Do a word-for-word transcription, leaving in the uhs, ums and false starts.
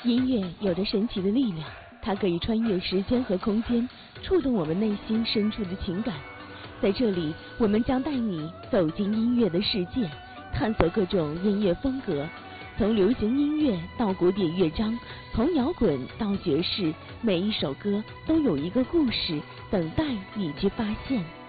音乐有着神奇的力量，它可以穿越时间和空间，触动我们内心深处的情感。在这里，我们将带你走进音乐的世界，探索各种音乐风格，从流行音乐到古典乐章，从摇滚到爵士，每一首歌都有一个故事等待你去发现。